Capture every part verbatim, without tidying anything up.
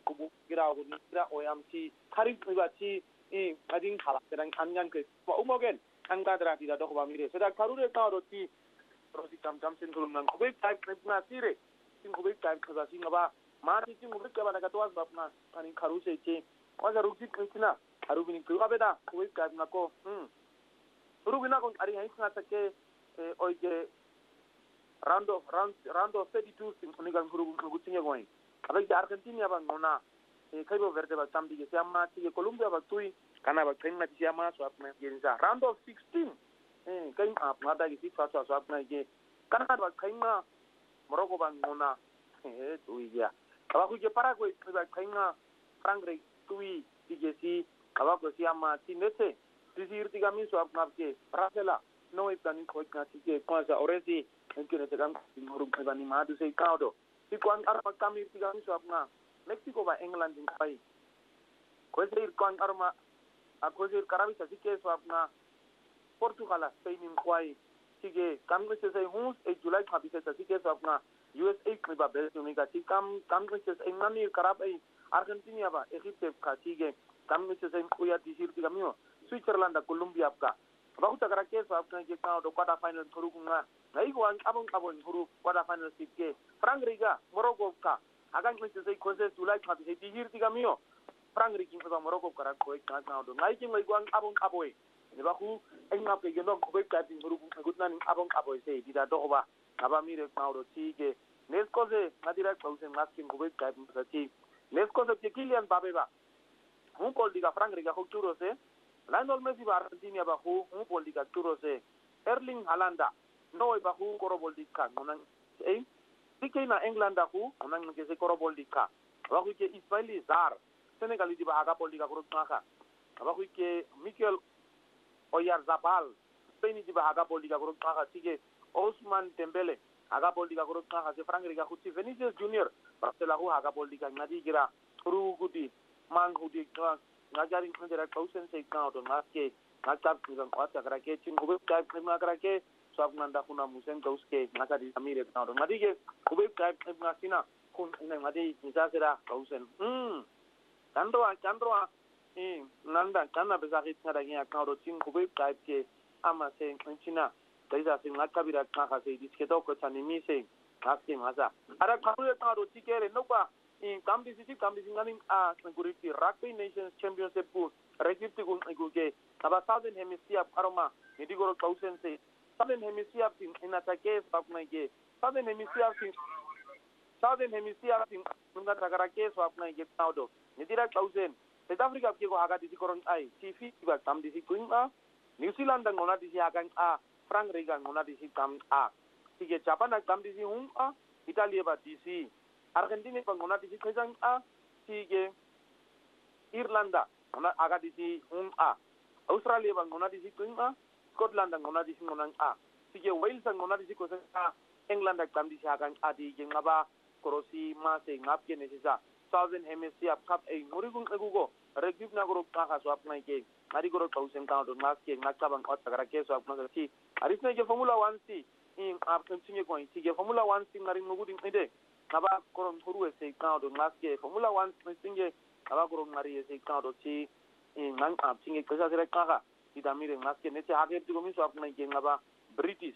kubu gira ko nira oyamti kari privati i adin khala terang angan ke umogen angkadra tidak dok bamire seda karure ta roti roti kam kam sin tulum nang kubik type na sire sin kubik type kaza sin ba mati tin kubik ka bana katwas bapna ani karu se che waza ruki kristina arubini kubabeda kubik type nako hm rubina kon ari haisna take oige round of round round of thirty-two sin kunigan rubu kutinye goin avec Argentina ba ngona e kaibo verde ba tambi ke siama ti Colombia ba tui kana ba kenna ti siama so apna genza round of sixteen eh kain ap ngada ki fa so apna ke kana ba kenna Morocco ba ngona eh tui ya aba ku ke Paraguay ba kenna Frankrijk tui ti ke si aba ko siama ti nete ti sir ti gamin so apna ke Brasela no e tani ko ka ti ke cosa oresi en que ne te kan nguru ba ni ma du sei kaudo si kwan arma kamir tiga ni swapna Mexico ba England in pai ko se ir kwan arma a ko se ir karabi sa si ke swapna Portugal a Spain in kwai sige kam ko se hus e July khabi se si ke swapna U S A ba Belgium ga si kam kam ko se England ir karab ai Argentina ba Egypt ka sige kam ko se uya ti sir tiga mio Switzerland a Colombia ka ba ku ta kara ke swapna ke ka do quarter final thuru kunga ngai ko an abon abon thuru quarter final ke Frankrika Morocco ka agan ko se ko se July khabi se ti sir tiga mio Frankrika ko ba Morocco kara ko ka ka do ngai ki ngai ko an abon aboy ne ba ku ai ngap ke no ko ka tin thuru ko nan abon aboy se di da do ba aba mire ka do ti ke nes ko se nadira ko se maskin ko ka tin sa ti nes ko se ke Kylian Mbappe ba un gol diga Frankrika ko turo se Lionel Messi ba Argentina ba ko un gol diga turo se Erling Haaland no ba ko ko bol dikka non eh dike na England ku onan ke se ko bol dikka ba ku ke Ismail Zar Senegal di ba aga bol dikka ko tsaka ba ku ke Mikel Oyarzabal Spain di ba aga bol dikka ko tsaka tige Ousmane Dembele aga bol dikka ko tsaka se Frankrika ku ti Vinicius Junior Barcelona ku aga bol dikka ngadi gira ru gudi man gudi ngajari ngajara kausen se ka do ngaske ngakap ngan kwata kara ke tin ko ka ma kara ke sab nanda kuna musen kauske ngakadi amire ka do ngadi ke ko be ka ngasina kun ina ngadi nisa sera kausen hm kandro kandro eh nanda kana be zakit ngada ngia ka do tin ko be ka ke ama se china kaisa se ngakabira ka ka se diske to ko tani mi se ngaske ngasa ara ka do ta do tikere no ba in kambi city kambi ngani a security rugby nations championship ku receipt ku ke aba southern hemisphere aroma medigoro kausen se southern hemisphere tin inatake sapna ke southern hemisphere tin southern hemisphere tin nunga tagara ke sapna ke taudo medira kausen South Africa ke ko haga disi koron ai tv ba tam disi kuinga New Zealand ngona disi hagan a Frank Reagan ngona disi tam a tige Japan tam disi hung a Italy ba disi Argentina pangona disi kajang a sige Irlanda ona aga disi un a Australia pangona disi kuin a Scotland ngona disi ngonang a sige Wales ngona disi ko sa England kam disi hagang a di ngaba korosi ma se ngap ke nesisa Southern Hemisphere cup e ngurigung egugo regib na group ka ha swap nai ke ari goro kausen ka do mas ke ngaka bang ot tagara ke swap na ti ari ne ke Formula one si in ap continue going sige Formula one si ngari nguding ide kaba koron huru se kaado ngaske Formula one singe kaba koron ngari se kaado chi ngang ap singe kasa sere kaka idamire ngaske ne cha hage tu mi so apna ke ngaba British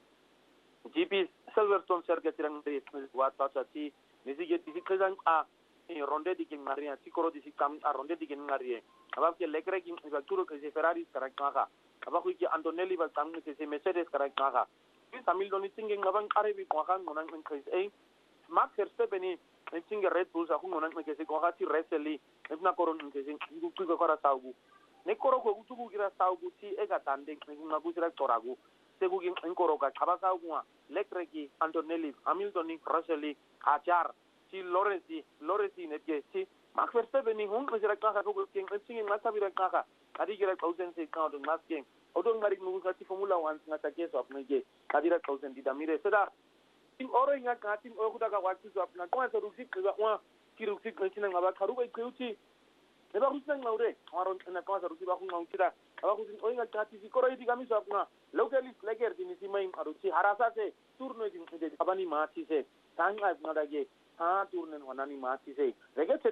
G P Silverstone circuit rang de wat ta chi nisi ge disi kazang a ronde di ke ngari ti koro disi kam a ronde di ke ngari kaba ke lekre ki ba turo ke Ferrari kara kaka kaba ku ki Antonelli ba kam ke se Mercedes kara kaka Samil doni singe ngabang arebi ko kan ngonan ke e Max Verstappen ni tinga Red Bull sa kungo nang kesi ko hati reseli na koron kesi ku ku ko ra saugu ne koro ko utu ku kira saugu ti e ga tande ni na ku sira toragu se ku gin koro ka chaba saugu Leclerc Antonelli Hamilton ni Russell Achar ti Lorenzi Lorenzi ne ke ti Max Verstappen ni hun ko sira ka ka ko kin tinga na sabira ka ka adi kira thousand se ka do masking odong mari nu ka ti Formula one na ta ke so apne ke kadira thousand di damire seda in oro inga katin o kuda ka wati so apna ko so rusi ka wa ki rusi ka tina ngaba karu ba kwuti ne ba rusi ngawre aron na ko so rusi ba ku ngawtira ba ku o inga kati si koro idi kami so apna locally flager din si mai arusi harasa se turno din de abani ma ti se tanga na dage ha turnen wanani ma ti se rege